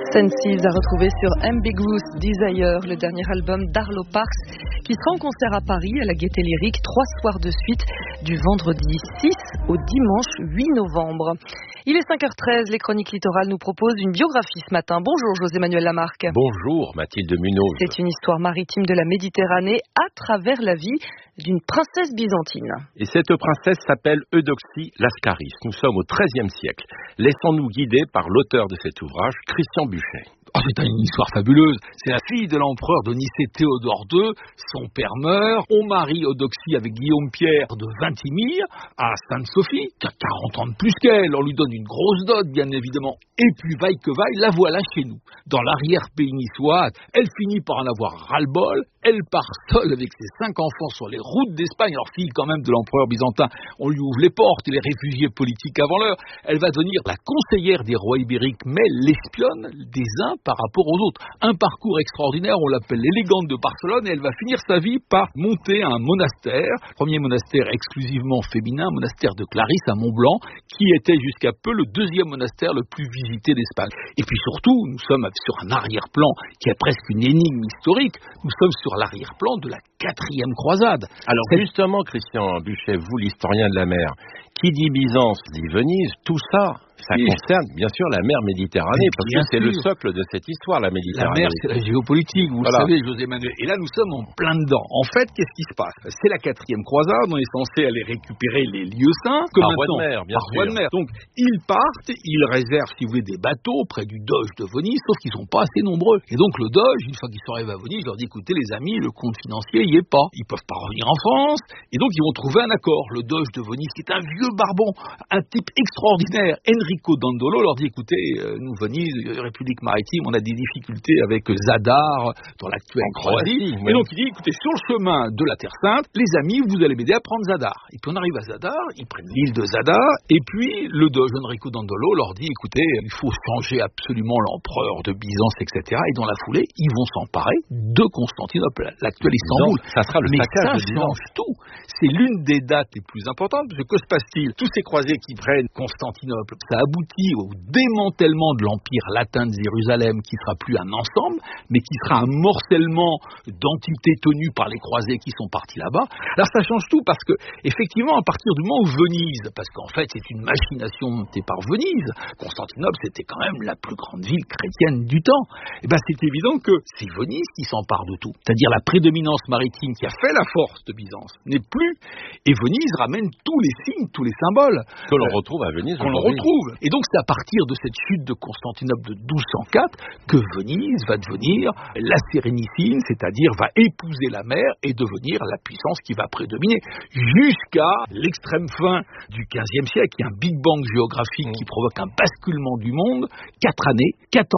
Sensitive à retrouver sur Ambiguous Desire, le dernier album d'Arlo Parks, qui sera en concert à Paris à la Gaîté Lyrique 3 soirs de suite, du vendredi 6 au dimanche 8 novembre. Il est 5h13, les Chroniques Littorales nous proposent une biographie ce matin. Bonjour José-Manuel Lamarque. Bonjour Mathilde Munoz. C'est une histoire maritime de la Méditerranée à travers la vie d'une princesse byzantine. Et cette princesse s'appelle Eudoxie Lascaris. Nous sommes au XIIIe siècle. Laissons-nous guider par l'auteur de cet ouvrage, Christian Buchet. Oh, c'est une histoire fabuleuse. C'est la fille de l'empereur de Nicée Théodore II. Son père meurt. On marie Eudoxie avec Guillaume Pierre de Vintimille à Sainte-Sophie, qui a 40 ans de plus qu'elle. On lui donne une grosse dot, bien évidemment. Et puis, vaille que vaille, la voilà chez nous. Dans l'arrière-pays niçois, elle finit par en avoir ras-le-bol. Elle part seule avec ses 5 enfants sur les routes d'Espagne. Alors, fille quand même de l'empereur byzantin, on lui ouvre les portes, les réfugiés politiques avant l'heure. Elle va devenir la conseillère des rois ibériques, mais l'espionne des uns par rapport aux autres. Un parcours extraordinaire, on l'appelle l'élégante de Barcelone, et elle va finir sa vie par monter un monastère, premier monastère exclusivement féminin, un monastère de Clarisse à Mont-Blanc, qui était jusqu'à peu le deuxième monastère le plus visité d'Espagne. Et puis surtout, nous sommes sur un arrière-plan qui est presque une énigme historique, nous sommes sur l'arrière-plan de la 4e croisade. Alors justement, Christian Buchet, vous l'historien de la mer, qui dit Byzance dit Venise, tout ça concerne bien sûr la mer Méditerranée, parce que c'est le socle de cette histoire, la Méditerranée. La mer, c'est la géopolitique, vous le savez, José-Manuel. Et là, nous sommes en plein dedans. En fait, qu'est-ce qui se passe ? C'est la 4e croisade, on est censé aller récupérer les lieux saints. Par voie de mer, bien sûr. Voie de mer. Donc, ils partent, ils réservent, si vous voulez, des bateaux près du doge de Venise, sauf qu'ils sont pas assez nombreux. Et donc, le doge, une fois qu'ils sont arrivés à Venise, leur dit, écoutez, les amis, le compte financier, il y est pas. Ils peuvent pas revenir en France. Et donc, ils vont trouver un accord. Le doge de Venise, qui est un vieux barbon, un type extraordinaire, Enrico Dandolo, leur dit, écoutez, nous, Venise, République maritime, on a des difficultés avec Zadar, dans l'actuelle Croatie. Et donc, il dit, écoutez, sur le chemin de la Terre Sainte, les amis, vous allez m'aider à prendre Zadar. Et puis, on arrive à Zadar, ils prennent l'île de Zadar, et puis, le doge Enrico Dandolo leur dit, écoutez, il faut changer absolument l'empereur de Byzance, etc. Et dans la foulée, ils vont s'emparer de Constantinople, l'actuel Istanbul. Ça sera le saccage de change tout. C'est l'une des dates les plus importantes, parce que se passe-t-il ? Tous ces croisés qui prennent Constantinople, ça aboutit au démantèlement de l'empire latin de Jérusalem, qui sera plus un ensemble, mais qui sera un morcellement d'entités tenues par les croisés qui sont partis là-bas. Alors ça change tout, parce que effectivement, à partir du moment où Venise, parce qu'en fait c'est une machination montée par Venise, Constantinople c'était quand même la plus grande ville chrétienne du temps, et ben c'est évident que c'est Venise qui s'empare de tout. C'est-à-dire la prédominance maritime qui a fait la force de Byzance n'est plus, et Venise ramène tous les signes, tous les symboles que l'on retrouve à Venise. Qu'on retrouve. Et donc c'est à partir de cette chute de Constantinople de 1204 que Venise va devenir la Sérénissime, c'est-à-dire va épouser la mer et devenir la puissance qui va prédominer jusqu'à l'extrême fin du XVe siècle. Il y a un Big Bang géographique qui provoque un basculement du monde. 4 années,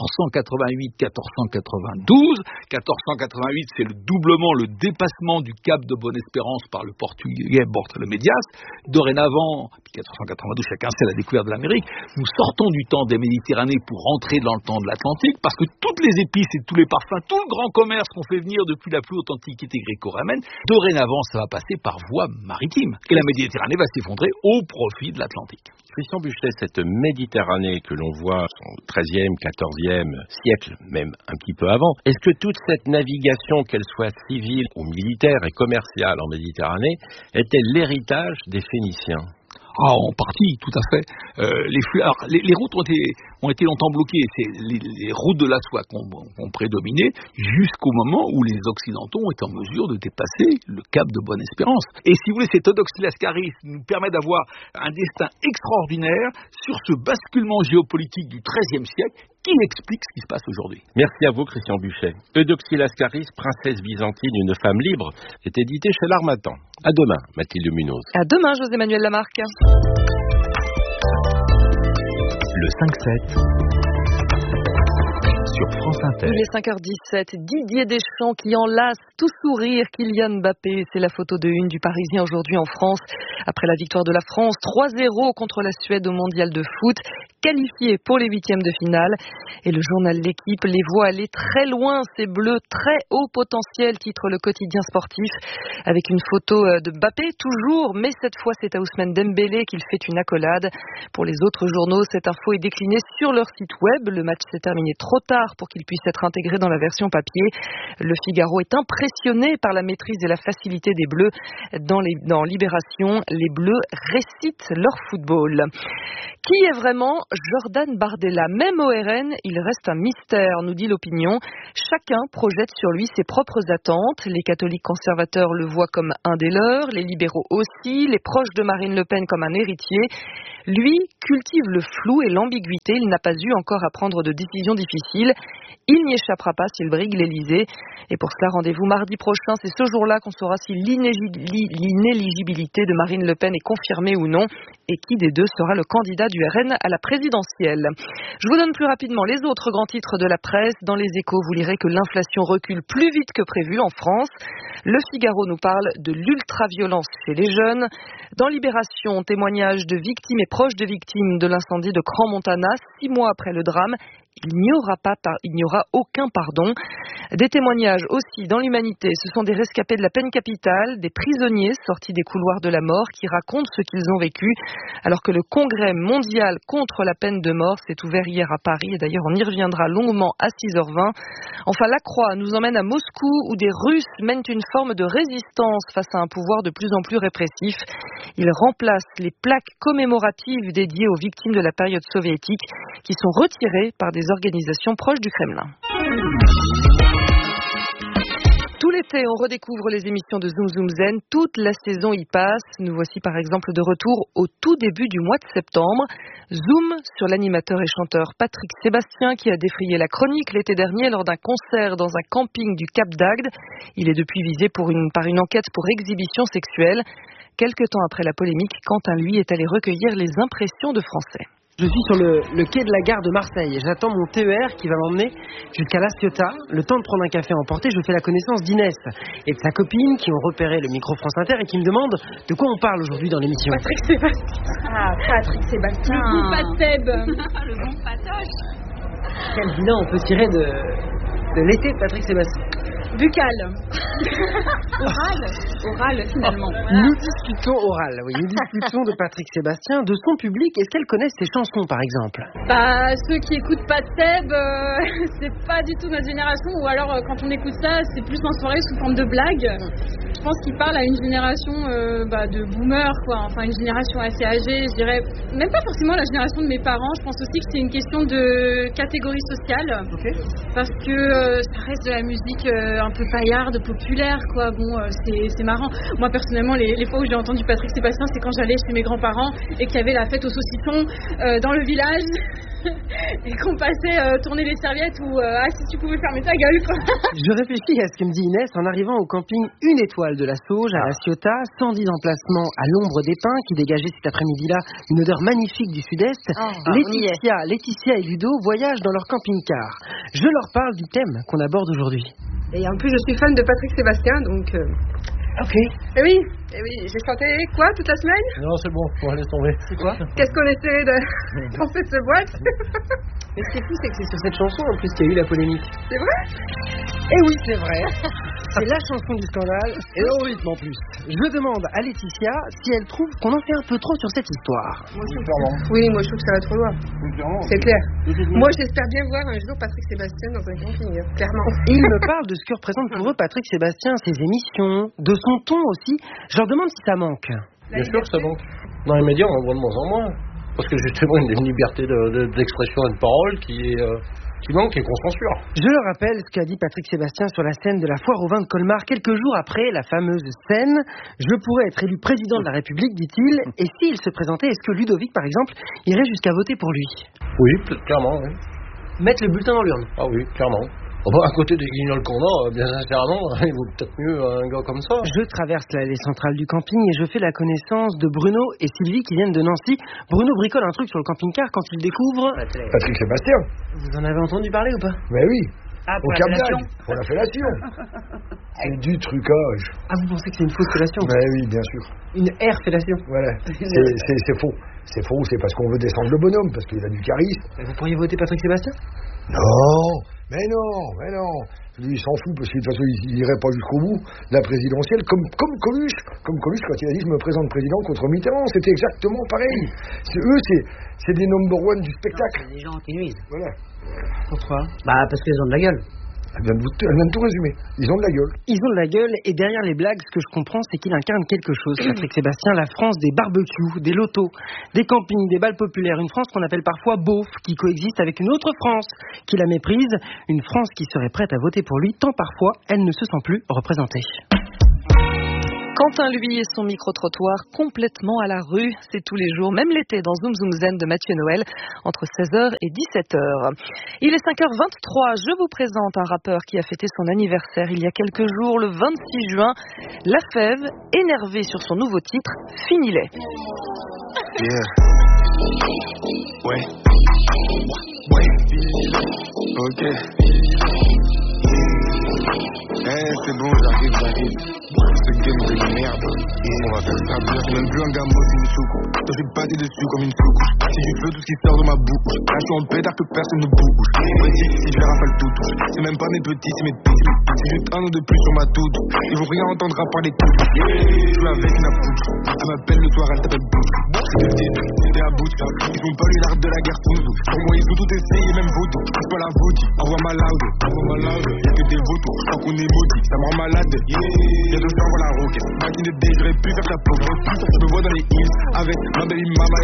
1488-1492. 1488, c'est le doublement, le dépassement du cap de Bonne-Espérance par le portugais Bartolomé-Dias. Dorénavant, puis 1492, chacun sait la découverte de l'Amérique, nous sortons du temps des Méditerranées pour rentrer dans le temps de l'Atlantique, parce que toutes les épices et tous les parfums, tout le grand commerce qu'on fait venir depuis la plus haute antiquité gréco-romaine, dorénavant, ça va passer par voie maritime. Et la Méditerranée va s'effondrer au profit de l'Atlantique. Christian Buchet, cette Méditerranée que l'on voit au XIIIe, XIVe siècle, même un petit peu avant, est-ce que toute cette navigation, qu'elle soit civile ou militaire et commerciale en Méditerranée, était l'héritage des Phéniciens ? Ah, en partie, tout à fait. Les routes ont été longtemps bloquées. C'est les routes de la soie qui ont prédominé jusqu'au moment où les Occidentaux ont été en mesure de dépasser le cap de Bonne-Espérance. Et si vous voulez, cette Eudoxie Lascaris nous permet d'avoir un destin extraordinaire sur ce basculement géopolitique du XIIIe siècle qui explique ce qui se passe aujourd'hui. Merci à vous, Christian Buchet. Eudoxie Lascaris, princesse byzantine, une femme libre, est édité chez l'Harmattan. À demain, Mathilde Munoz. À demain, José-Manuel Lamarque. Le 5-7 sur France Inter. Il est 5h17, Didier Deschamps qui enlace tout sourire Kylian Mbappé. C'est la photo de une du Parisien aujourd'hui en France. Après la victoire de la France, 3-0 contre la Suède au mondial de foot, qualifié pour les huitièmes de finale. Et le journal L'Équipe les voit aller très loin, ces bleus, très haut potentiel, titre le quotidien sportif, avec une photo de Mbappé toujours, mais cette fois c'est à Ousmane Dembélé qu'il fait une accolade. Pour les autres journaux, cette info est déclinée sur leur site web. Le match s'est terminé trop tard pour qu'il puisse être intégré dans la version papier. Le Figaro est impressionné par la maîtrise et la facilité des Bleus. Dans Libération, les Bleus récitent leur football. Qui est vraiment Jordan Bardella? Même au RN, il reste un mystère, nous dit l'opinion. Chacun projette sur lui ses propres attentes. Les catholiques conservateurs le voient comme un des leurs, les libéraux aussi, les proches de Marine Le Pen comme un héritier. Lui cultive le flou et l'ambiguïté. Il n'a pas eu encore à prendre de décisions difficiles. Il n'y échappera pas s'il brigue l'Elysée. Et pour cela, rendez-vous mardi prochain. C'est ce jour-là qu'on saura si l'inéligibilité de Marine Le Pen est confirmée ou non et qui des deux sera le candidat du RN à la présidentielle. Je vous donne plus rapidement les autres grands titres de la presse. Dans les Échos, vous lirez que l'inflation recule plus vite que prévu en France. Le Figaro nous parle de l'ultra-violence chez les jeunes. Dans Libération, témoignage de victimes et proches de victimes de l'incendie de Crans-Montana, 6 mois après le drame. Il n'y aura aucun pardon. Des témoignages aussi dans l'Humanité. Ce sont des rescapés de la peine capitale, des prisonniers sortis des couloirs de la mort qui racontent ce qu'ils ont vécu. Alors que le congrès mondial contre la peine de mort s'est ouvert hier à Paris. Et d'ailleurs, on y reviendra longuement à 6h20. Enfin, la Croix nous emmène à Moscou où des Russes mènent une forme de résistance face à un pouvoir de plus en plus répressif. Ils remplacent les plaques commémoratives dédiées aux victimes de la période soviétique qui sont retirées par des organisations proches du Kremlin. Tout l'été, on redécouvre les émissions de Zoom Zoom Zen. Toute la saison y passe. Nous voici par exemple de retour au tout début du mois de septembre. Zoom sur l'animateur et chanteur Patrick Sébastien qui a défrayé la chronique l'été dernier lors d'un concert dans un camping du Cap d'Agde. Il est depuis visé par une enquête pour exhibition sexuelle. Quelque temps après la polémique, Quentin, lui, est allé recueillir les impressions de Français. Je suis sur le quai de la gare de Marseille et j'attends mon TER qui va m'emmener jusqu'à La Ciotat. Le temps de prendre un café à emporter, je fais la connaissance d'Inès et de sa copine qui ont repéré le micro France Inter et qui me demandent de quoi on parle aujourd'hui dans l'émission. Patrick Sébastien. Ah, Patrick Sébastien. Le bon Pateb. Le bon Patoche. Quel bilan on peut tirer de l'été de Patrick Sébastien? Buccal. Oral finalement. Nous discutons de Patrick Sébastien, de son public. Est-ce qu'elle connaît ses chansons par exemple? Ceux qui écoutent Pateb, c'est pas du tout notre génération, ou alors quand on écoute ça, c'est plus en soirée sous forme de blague. Je pense qu'il parle à une génération de boomers, quoi. Enfin une génération assez âgée, je dirais. Même pas forcément la génération de mes parents. Je pense aussi que c'est une question de catégorie sociale. Okay. Parce que ça reste de la musique un peu paillarde, populaire, quoi. Bon, c'est marrant. Moi, personnellement, les fois où j'ai entendu Patrick Sébastien, c'est quand j'allais chez mes grands-parents et qu'il y avait la fête au saucisson dans le village et qu'on passait tourner les serviettes ou si tu pouvais fermer ta gueule, quoi. Je réfléchis à ce que me dit Inès en arrivant au camping Une Étoile de la Sauge à La Ciotat, 110 emplacements à l'ombre des pins qui dégageaient cet après-midi-là une odeur magnifique du sud-est. Laetitia et Ludo voyagent dans leur camping-car. Je leur parle du thème qu'on aborde aujourd'hui. Et en plus, je suis fan de Patrick Sébastien, donc... Ok. Et oui, j'ai chanté quoi toute la semaine? Non, c'est bon, on va laisser tomber. C'est quoi? Qu'est-ce qu'on essaie de penser de ce boîte? Mais ce qui est fou, c'est que c'est sur cette chanson en plus qu'il y a eu la polémique. C'est vrai? Eh oui, c'est vrai. C'est la chanson du scandale, et au rythme en plus. Je demande à Laetitia si elle trouve qu'on en fait un peu trop sur cette histoire. Moi, je trouve que ça va trop loin. C'est clair. Moi, j'espère bien voir un jour Patrick Sébastien dans un camping, clairement. Et il me parle de ce que représente pour eux Patrick Sébastien, ses émissions, de son ton aussi. Je leur demande si ça manque. Bien sûr que ça manque. Dans les médias, on en voit de moins en moins. Parce que justement, il y a une liberté d'expression et de parole qui manque et qu'on censure. Je le rappelle ce qu'a dit Patrick Sébastien sur la scène de la foire au vin de Colmar quelques jours après la fameuse scène. Je pourrais être élu président de la République, dit-il. Et s'il se présentait, est-ce que Ludovic, par exemple, irait jusqu'à voter pour lui? Oui, clairement, oui. Mettre le bulletin dans l'urne? Ah oui, clairement. À côté des Guignols qu'on a, bien sincèrement, il vaut peut-être mieux un gars comme ça. Je traverse l'allée centrale du camping et je fais la connaissance de Bruno et Sylvie qui viennent de Nancy. Bruno bricole un truc sur le camping-car quand il découvre... Patrick Sébastien. Vous en avez entendu parler ou pas? Mais oui. Pour la fellation. Pour la fellation. C'est du trucage. Vous pensez que c'est une fausse fellation? Mais oui, bien sûr. Une air-fellation? Voilà. C'est faux. C'est faux, c'est parce qu'on veut descendre le bonhomme, parce qu'il a du charisme. Vous pourriez voter Patrick Sébastien? Non. Lui, il s'en fout, parce que de toute façon, il irait pas jusqu'au bout de la présidentielle, comme Coluche. Comme Coluche, quand il a dit « je me présente président contre Mitterrand », c'était exactement pareil. C'est des number one du spectacle. C'est des gens qui nuisent. Voilà. Pourquoi? Parce qu'ils ont de la gueule. Elle vient de tout résumer. Ils ont de la gueule. Ils ont de la gueule, et derrière les blagues, ce que je comprends, c'est qu'il incarne quelque chose, Patrick Sébastien, la France des barbecues, des lotos, des campings, des balles populaires, une France qu'on appelle parfois beauf, qui coexiste avec une autre France qui la méprise, une France qui serait prête à voter pour lui, tant parfois elle ne se sent plus représentée. Quentin, lui, et son micro-trottoir complètement à la rue. C'est tous les jours, même l'été, dans Zoom Zoom Zen de Mathieu Noël, entre 16h et 17h. Il est 5h23. Je vous présente un rappeur qui a fêté son anniversaire il y a quelques jours, le 26 juin. La Fève, énervé sur son nouveau titre, Fini-les. Yeah. Ouais. Ok. C'est bon, j'arrive. Ce game de merde. On va faire ça bien. C'est même plus un gambo, c'est une soucoupe. Je suis battu dessus comme une soucoupe. Si du feu, tout ce qui sort de ma bouche. Là, je suis en pétard que personne ne bouge. Petit, si je les rafale tout touche. C'est même pas mes petits, c'est mes petits. C'est juste un ou deux plus sur ma touche. Ils vont rien entendre à part les coups. Je suis avec une poutre. Elle m'appelle le soir, elle t'appelle Bouche. C'était à bout. Ils ont pas eu l'art de la guerre pour nous. Pour moi, ils ont tout essayé, même vaudou. C'est pas la vaudie. Envoie ma loud. Y'a que des vautours. Je crois qu'on est maudits. Ça me rend malade. Y'a deux fois, la roquette. Back in the day, j'aurais pu faire ta pauvre. Je me vois dans les hills avec ma baby mama.